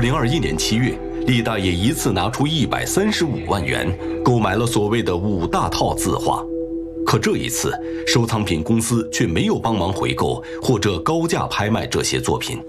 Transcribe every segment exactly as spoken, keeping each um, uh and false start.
零二一年七月，厉大爷一次拿出一百三十五万元，购买了所谓的五大套字画。可这一次，收藏品公司却没有帮忙回购或者高价拍卖这些作品。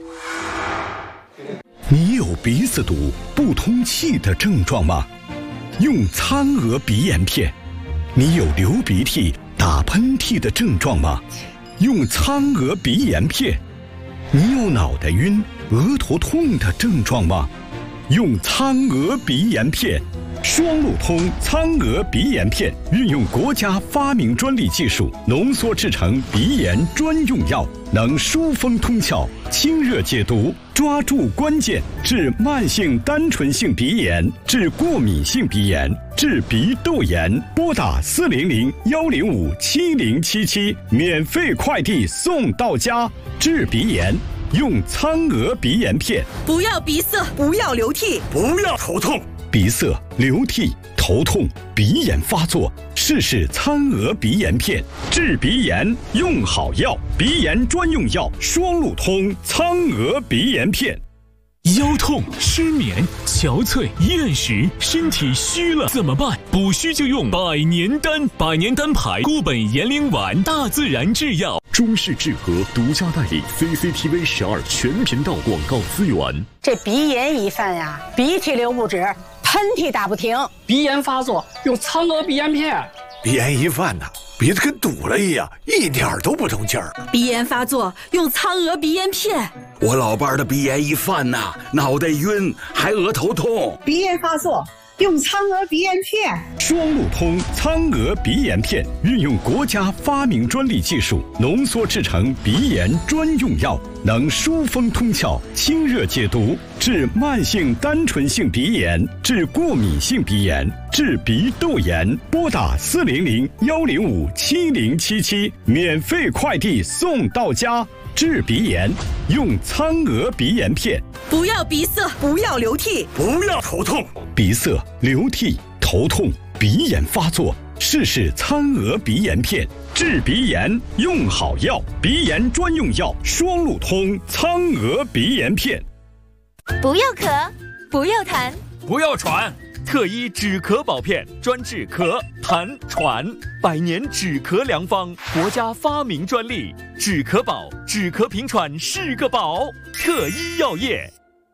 你有鼻子堵、不通气的症状吗？用苍娥鼻炎片。你有流鼻涕、打喷嚏的症状吗？用苍娥鼻炎片。你有脑袋晕、额头痛的症状吗？用苍娥鼻炎片。双路通苍娥鼻炎片运用国家发明专利技术浓缩制成鼻炎专用药，能疏风通窍、清热解毒，抓住关键，治慢性单纯性鼻炎，治过敏性鼻炎，治鼻窦炎。拨打四零零幺零五七零七七，免费快递送到家。治鼻炎用苍娥鼻炎片。 不要鼻塞，不要流涕， 不要头痛。 鼻塞、流涕、头痛、鼻炎发作，试试苍娥鼻炎片。治鼻炎用好药，鼻炎专用药双路通苍娥鼻炎片。 腰痛、失眠、憔悴、厌食，身体虚了怎么办？补虚就用百年丹，百年丹牌固本延龄丸，大自然制药。 中式制和独家代理 C C T V 十二全频道广告资源。 这鼻炎一犯呀，鼻涕流不止，喷嚏打不停。 鼻炎发作用苍娥鼻炎片。 鼻炎一犯呐，鼻子跟堵了一样，一点都不通气儿。 鼻炎发作用苍娥鼻炎片。 我老伴儿的鼻炎一犯呐，脑袋晕，还额头痛。 鼻炎发作用苍娥鼻炎片。 双路通苍娥鼻炎片运用国家发明专利技术浓缩制成鼻炎专用药，能疏风通窍、清热解毒，治慢性单纯性鼻炎，治过敏性鼻炎，治鼻窦炎。拨打四零零幺零五七零七七，免费快递送到家。治鼻炎用苍娥鼻炎片。 不要鼻塞，不要流涕， 不要头痛。 鼻塞、流涕、头痛、鼻炎发作，试试苍娥鼻炎片。治鼻炎用好药，鼻炎专用药双路通苍娥鼻炎片。 不要咳，不要痰， 不要喘。特医止咳宝片，专治咳、痰、喘，百年止咳良方，国家发明专利。止咳宝，止咳平喘是个宝。特医药业。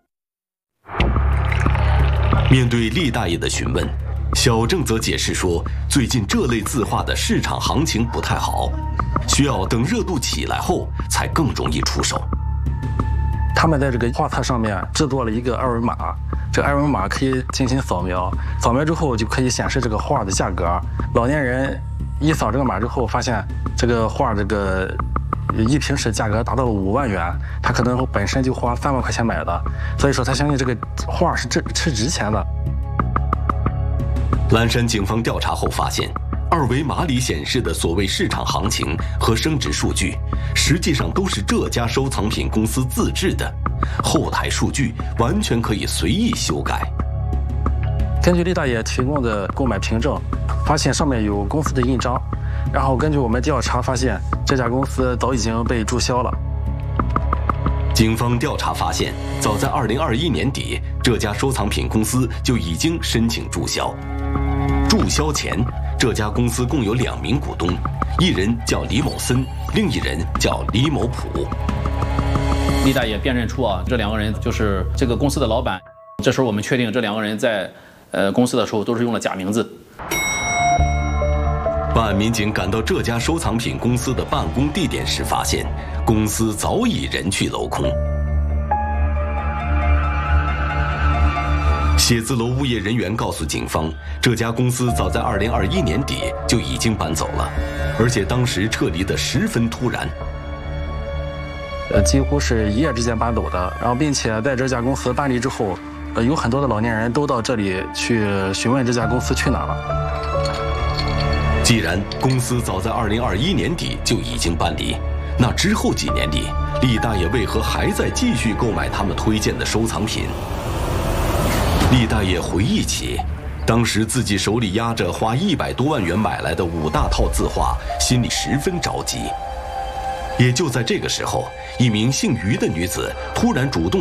面对厉大爷的询问，小郑则解释说，最近这类字画的市场行情不太好，需要等热度起来后才更容易出手。 他们在这个画册上面制作了一个二维码，这二维码可以进行扫描，扫描之后就可以显示这个画的价格。老年人一扫这个码之后，发现这个画这个一平时价格达到了五万元，他可能本身就花三万块钱买的，所以说他相信这个画是值是值钱的。 蓝山警方调查后发现，二维码里显示的所谓市场行情和升值数据，实际上都是这家收藏品公司自制的，后台数据完全可以随意修改。 根据厉大爷提供的购买凭证，发现上面有公司的印章，然后根据我们调查发现，这家公司早已经被注销了。 警方调查发现，早在二零二一年底，这家收藏品公司就已经申请注销。注销前，这家公司共有两名股东，一人叫李某森，另一人叫李某普。 厉大爷辨认出啊，这两个人就是这个公司的老板。这时候我们确定这两个人在呃公司的时候都是用了假名字。 办案民警赶到这家收藏品公司的办公地点时，发现公司早已人去楼空。写字楼物业人员告诉警方，这家公司早在二零二一年底就已经搬走了，而且当时撤离的十分突然。 呃，几乎是一夜之间搬走的，然后并且在这家公司搬离之后，呃，有很多的老年人都到这里去询问这家公司去哪了。 既然公司早在二零二一年底就已经搬离，那之后几年里，厉大爷为何还在继续购买他们推荐的收藏品？厉大爷回忆起，当时自己手里压着花一百多万元买来的五大套字画，心里十分着急。也就在这个时候，一名姓于的女子突然主动